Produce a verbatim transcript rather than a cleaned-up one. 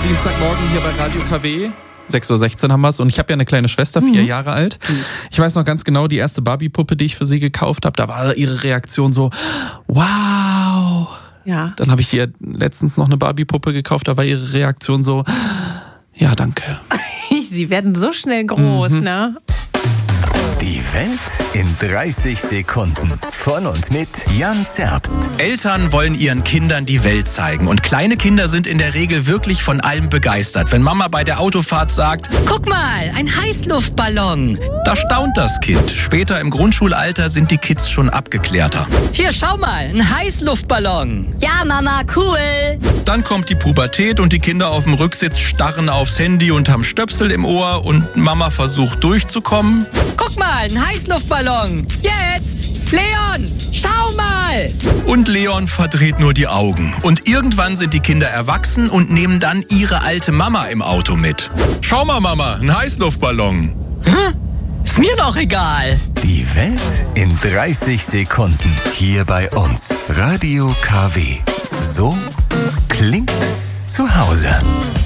Dienstagmorgen hier bei Radio K W. sechs Uhr sechzehn haben wir es und ich habe ja eine kleine Schwester, vier mhm. Jahre alt. Ich weiß noch ganz genau, die erste Barbie-Puppe, die ich für sie gekauft habe, da war ihre Reaktion so, wow. Ja. Dann habe ich ihr letztens noch eine Barbie-Puppe gekauft, da war ihre Reaktion so, ja, danke. Sie werden so schnell groß, mhm. ne? Die Welt in dreißig Sekunden. Von und mit Jan Zerbst. Eltern wollen ihren Kindern die Welt zeigen. Und kleine Kinder sind in der Regel wirklich von allem begeistert. Wenn Mama bei der Autofahrt sagt, guck mal, ein Heißluftballon. Da staunt das Kind. Später im Grundschulalter sind die Kids schon abgeklärter. Hier, schau mal, ein Heißluftballon. Ja, Mama, cool. Dann kommt die Pubertät und die Kinder auf dem Rücksitz starren aufs Handy und haben Stöpsel im Ohr und Mama versucht durchzukommen. Guck mal, ein Heißluftballon. Jetzt! Leon, schau mal! Und Leon verdreht nur die Augen. Und irgendwann sind die Kinder erwachsen und nehmen dann ihre alte Mama im Auto mit. Schau mal, Mama, ein Heißluftballon. Hä? Ist mir doch egal. Die Welt in dreißig Sekunden. Hier bei uns. Radio K W. So klingt zu Hause.